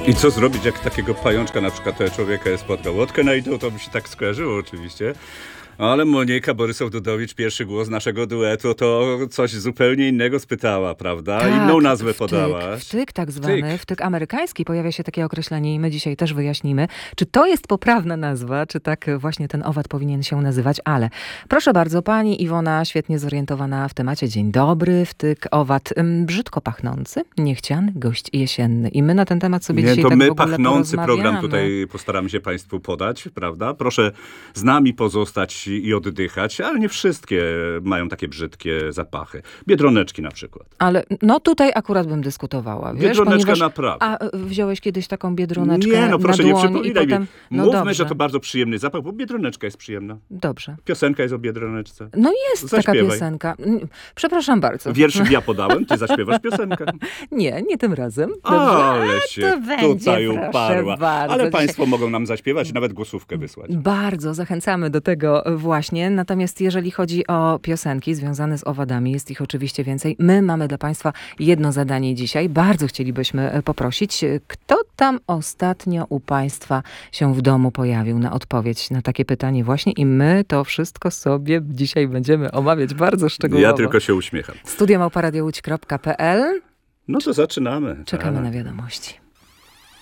I co zrobić, jak takiego pajączka na przykład człowieka spotkał? Łódkę znajdą, to by się tak skojarzyło oczywiście. Ale Monika Borysow-Dudowicz, pierwszy głos naszego duetu, to coś zupełnie innego spytała, prawda? Tak, Inną nazwę podałaś. Wtyk tak zwany, wtyk amerykański. Pojawia się takie określenie i my dzisiaj też wyjaśnimy, czy to jest poprawna nazwa, czy tak właśnie ten owad powinien się nazywać. Ale proszę bardzo, pani Iwona, świetnie zorientowana w temacie. Dzień dobry, wtyk, owad brzydko pachnący, niechciany gość jesienny. I my na ten temat sobie dzisiaj to tak my w ogóle pachnący program porozmawiamy. tutaj postaramy się państwu podać, prawda? Proszę z nami pozostać i oddychać, ale nie wszystkie mają takie brzydkie zapachy. Biedroneczki na przykład. Ale no tutaj akurat bym dyskutowała. Wiesz, Biedroneczka ponieważ... naprawdę. A wziąłeś kiedyś taką biedroneczkę Nie, no proszę, na nie dłoń i przypominaj potem... mi. No Mówmy, dobrze. że to bardzo przyjemny zapach, bo biedroneczka jest przyjemna. Dobrze. Piosenka jest o biedroneczce. No jest taka Zaśpiewaj. piosenka. Przepraszam bardzo. Wierszyk ja podałem, ty zaśpiewasz piosenkę. Nie tym razem. Dobrze. Ale się to będzie, tutaj proszę uparła. bardzo. Ale Dzisiaj- państwo mogą nam zaśpiewać, nawet głosówkę wysłać. Bardzo zachęcamy do tego właśnie. Natomiast jeżeli chodzi o piosenki związane z owadami, jest ich oczywiście więcej. My mamy dla państwa jedno zadanie dzisiaj. Bardzo chcielibyśmy poprosić, kto tam ostatnio u państwa się w domu pojawił na odpowiedź na takie pytanie właśnie i my to wszystko sobie dzisiaj będziemy omawiać bardzo szczegółowo. Ja tylko się uśmiecham. Studio@radiołódź.pl. No to zaczynamy. Czekamy Tak. na wiadomości.